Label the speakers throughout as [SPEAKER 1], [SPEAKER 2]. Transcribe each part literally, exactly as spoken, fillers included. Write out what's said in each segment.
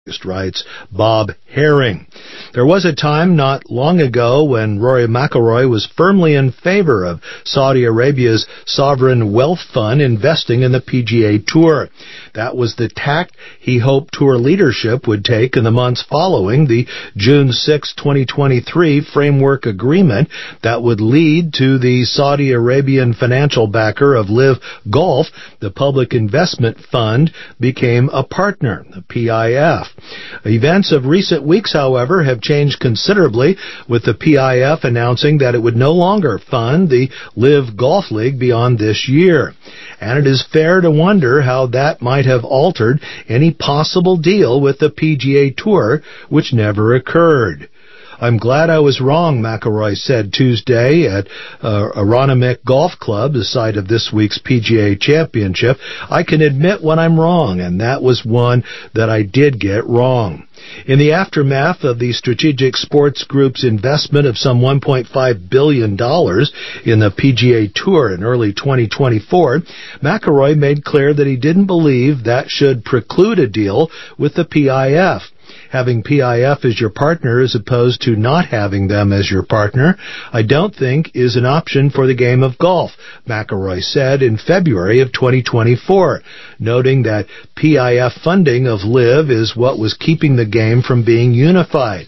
[SPEAKER 1] writes Bob Herring. There was a time not long ago when Rory McIlroy was firmly in favor of Saudi Arabia's sovereign wealth fund investing in the P G A Tour. That was the tack he hoped tour leadership would take in the months following the June sixth, twenty twenty-three framework agreement that would lead to the Saudi Arabian financial backer of Live Golf. The Public Investment Fund became a partner, the P I F. Events of recent weeks, however, have changed considerably, with the P I F announcing that it would no longer fund the Live Golf League beyond this year. And it is fair to wonder how that might have altered any possible deal with the P G A Tour, which never occurred. I'm glad I was wrong, McIlroy said Tuesday at uh, Aronimink Golf Club, the site of this week's P G A Championship. I can admit when I'm wrong, and that was one that I did get wrong. In the aftermath of the Strategic Sports Group's investment of some one point five billion dollars in the P G A Tour in early twenty twenty-four, McIlroy made clear that he didn't believe that should preclude a deal with the P I F. Having P I F as your partner as opposed to not having them as your partner, I don't think is an option for the game of golf, McIlroy said in February of twenty twenty-four, noting that P I F funding of Live is what was keeping the game from being unified.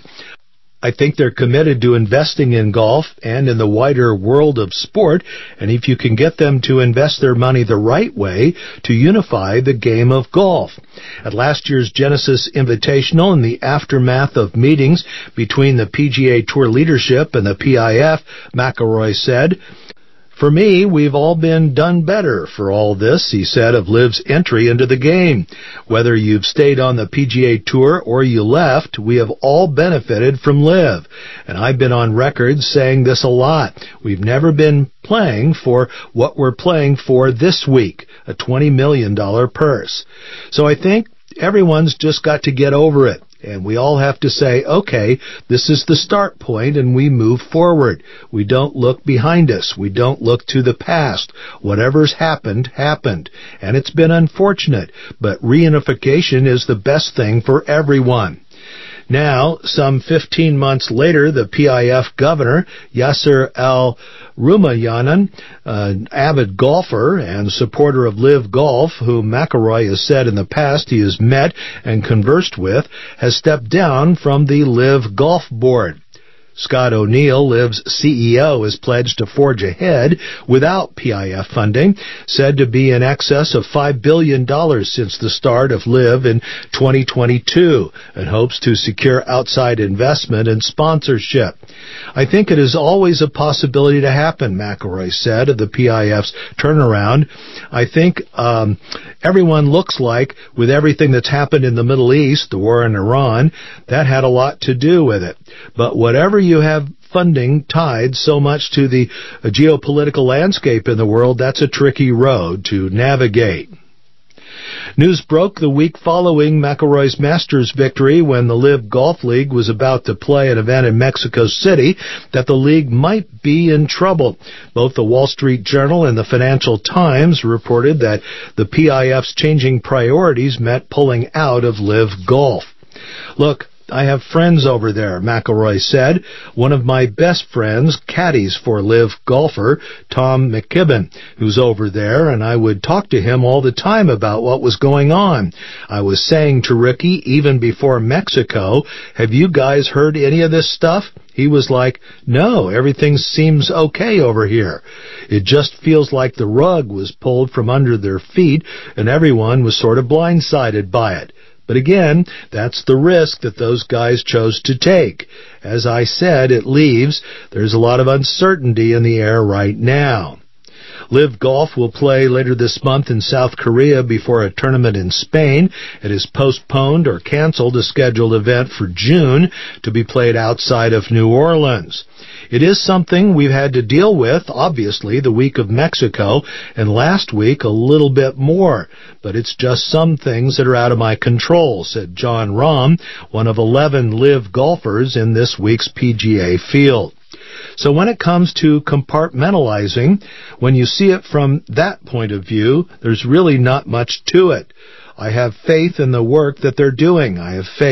[SPEAKER 1] I think they're committed to investing in golf and in the wider world of sport, and if you can get them to invest their money the right way, to unify the game of golf. At last year's Genesis Invitational, in the aftermath of meetings between the P G A Tour leadership and the P I F, McIlroy said, "For me, we've all been done better for all this," he said, of Live's entry into the game. "Whether you've stayed on the P G A Tour or you left, we have all benefited from Live. And I've been on record saying this a lot. We've never been playing for what we're playing for this week, a twenty million dollars purse. So I think everyone's just got to get over it. And we all have to say, okay, this is the start point, and we move forward. We don't look behind us. We don't look to the past. Whatever's happened, happened. And it's been unfortunate, but reunification is the best thing for everyone." Now, some fifteen months later, the P I F governor, Yasser Al-Rumayyan, an avid golfer and supporter of Live Golf, whom McIlroy has said in the past he has met and conversed with, has stepped down from the Live Golf Board. Scott O'Neill, Live's C E O, has pledged to forge ahead without P I F funding, said to be in excess of five billion dollars since the start of Live in twenty twenty-two, and hopes to secure outside investment and sponsorship. "I think it is always a possibility to happen," McIlroy said of the P I F's turnaround. "I think um, everyone looks like, with everything that's happened in the Middle East, the war in Iran, that had a lot to do with it. But whatever you have funding tied so much to the uh, geopolitical landscape in the world, that's a tricky road to navigate." News broke the week following McIlroy's Masters victory, when the Live Golf League was about to play an event in Mexico City, that the league might be in trouble. Both the Wall Street Journal and the Financial Times reported that the P I F's changing priorities meant pulling out of Live Golf. "Look, I have friends over there," McIlroy said. "One of my best friends caddies for Live golfer Tom McKibben, who's over there, and I would talk to him all the time about what was going on. I was saying to Ricky, even before Mexico, have you guys heard any of this stuff? He was like, no, everything seems okay over here. It just feels like the rug was pulled from under their feet, and everyone was sort of blindsided by it. But again, that's the risk that those guys chose to take. As I said, it leaves, there's a lot of uncertainty in the air right now." Live Golf will play later this month in South Korea before a tournament in Spain. It has postponed or canceled a scheduled event for June to be played outside of New Orleans. It is something we've had to deal with, obviously, the week of Mexico, and last week a little bit more. But it's just some things that are out of my control, said John Rahm, one of eleven Live golfers in this week's P G A field. So when it comes to compartmentalizing, when you see it from that point of view, there's really not much to it. I have faith in the work that they're doing. I have faith